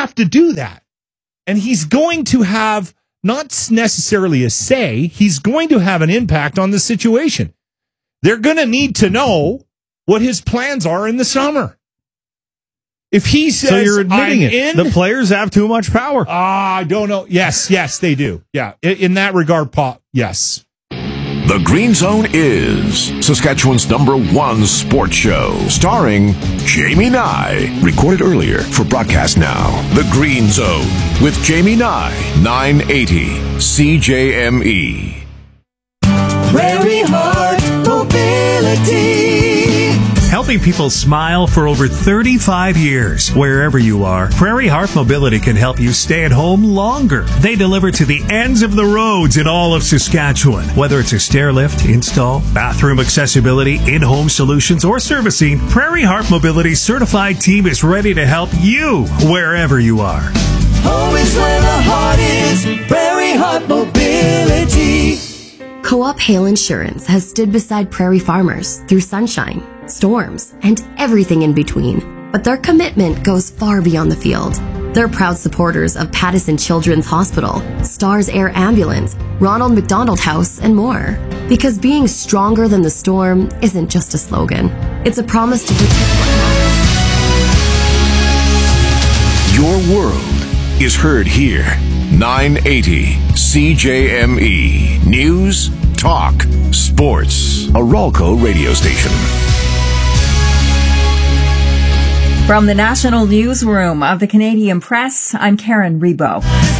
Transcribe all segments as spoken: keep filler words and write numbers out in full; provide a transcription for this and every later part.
have to do that. And he's going to have not necessarily a say, he's going to have an impact on the situation. They're going to need to know what his plans are in the summer. If he says, so you're admitting I'm it. in, the players have too much power. Ah, I don't know. Yes, yes, they do. Yeah, in, in that regard, Paul, yes. The Green Zone is Saskatchewan's number one sports show, starring Jamie Nye. Recorded earlier for broadcast now. The Green Zone with Jamie Nye, nine eighty C J M E. Prairie Heart Mobility. Helping people smile for over thirty-five years. Wherever you are, Prairie Heart Mobility can help you stay at home longer. They deliver to the ends of the roads in all of Saskatchewan. Whether it's a stair lift, install, bathroom accessibility, in-home solutions, or servicing, Prairie Heart Mobility's certified team is ready to help you wherever you are. Home is where the heart is. Prairie Heart Mobility. Co-op Hail Insurance has stood beside prairie farmers through sunshine, storms, and everything in between. But their commitment goes far beyond the field. They're proud supporters of Pattison Children's Hospital, Stars Air Ambulance, Ronald McDonald House, and more. Because being stronger than the storm isn't just a slogan. It's a promise to protect what matters. Your world is heard here. nine eighty C J M E. News, talk, sports. A Ralco radio station. From the National Newsroom of the Canadian Press, I'm Karen Rebo.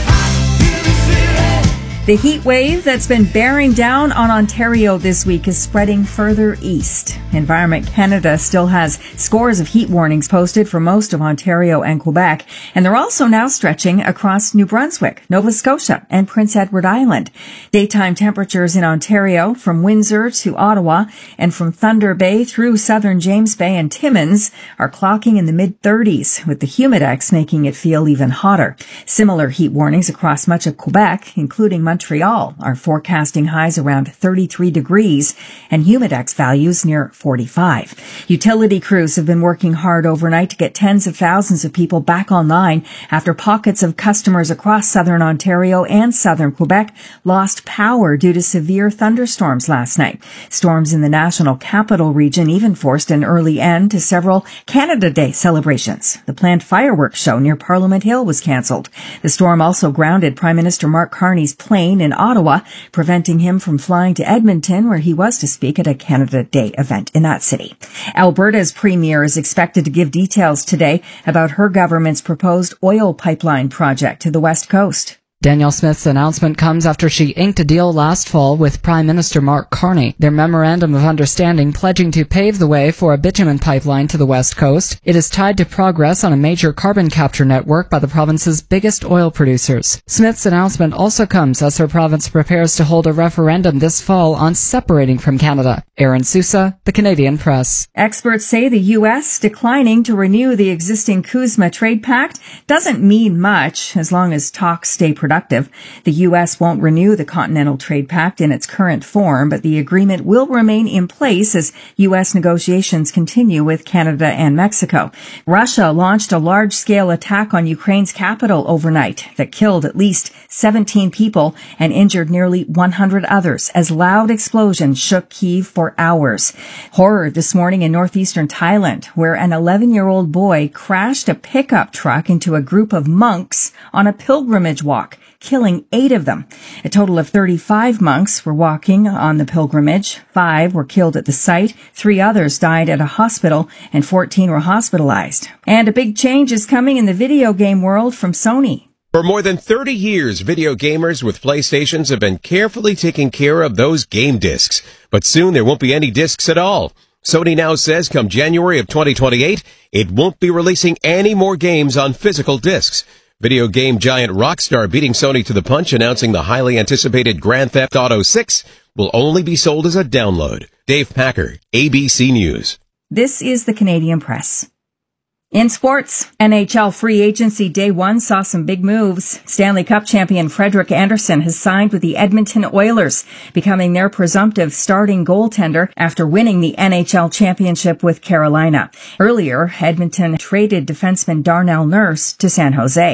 The heat wave that's been bearing down on Ontario this week is spreading further east. Environment Canada still has scores of heat warnings posted for most of Ontario and Quebec, and they're also now stretching across New Brunswick, Nova Scotia, and Prince Edward Island. Daytime temperatures in Ontario, from Windsor to Ottawa, and from Thunder Bay through southern James Bay and Timmins, are clocking in the mid-thirties, with the humidex making it feel even hotter. Similar heat warnings across much of Quebec, including Montreal, are forecasting highs around thirty-three degrees and humidex values near forty-five. Utility crews have been working hard overnight to get tens of thousands of people back online after pockets of customers across southern Ontario and southern Quebec lost power due to severe thunderstorms last night. Storms in the National Capital Region even forced an early end to several Canada Day celebrations. The planned fireworks show near Parliament Hill was cancelled. The storm also grounded Prime Minister Mark Carney's plane in Ottawa, preventing him from flying to Edmonton, where he was to speak at a Canada Day event in that city. Alberta's premier is expected to give details today about her government's proposed oil pipeline project to the West Coast. Danielle Smith's announcement comes after she inked a deal last fall with Prime Minister Mark Carney. Their memorandum of understanding pledging to pave the way for a bitumen pipeline to the West Coast. It is tied to progress on a major carbon capture network by the province's biggest oil producers. Smith's announcement also comes as her province prepares to hold a referendum this fall on separating from Canada. Aaron Sousa, The Canadian Press. Experts say the U S declining to renew the existing CUSMA trade pact doesn't mean much as long as talks stay productive. The U S won't renew the Continental Trade Pact in its current form, but the agreement will remain in place as U S negotiations continue with Canada and Mexico. Russia launched a large-scale attack on Ukraine's capital overnight that killed at least seventeen people and injured nearly one hundred others as loud explosions shook Kyiv for hours. Horror this morning in northeastern Thailand, where an eleven-year-old boy crashed a pickup truck into a group of monks on a pilgrimage walk, killing eight of them. A total of thirty-five monks were walking on the pilgrimage. Five were killed at the site. Three others died at a hospital, and fourteen were hospitalized. And a big change is coming in the video game world from Sony. For more than thirty years, video gamers with PlayStations have been carefully taking care of those game discs. But soon there won't be any discs at all. Sony now says come January of twenty twenty-eight, it won't be releasing any more games on physical discs. Video game giant Rockstar beating Sony to the punch, announcing the highly anticipated Grand Theft Auto six will only be sold as a download. Dave Packer, A B C News. This is the Canadian Press. In sports, N H L free agency day one saw some big moves. Stanley Cup champion Frederik Andersen has signed with the Edmonton Oilers, becoming their presumptive starting goaltender after winning the N H L championship with Carolina. Earlier, Edmonton traded defenseman Darnell Nurse to San Jose.